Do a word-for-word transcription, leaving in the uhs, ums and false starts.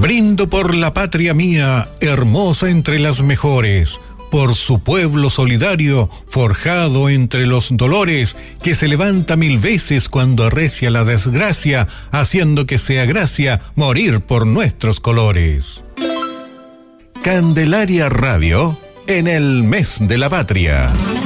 Brindo por la patria mía, hermosa entre las mejores, por su pueblo solidario, forjado entre los dolores, que se levanta mil veces cuando arrecia la desgracia, haciendo que sea gracia morir por nuestros colores. Candelaria Radio, en el mes de la patria.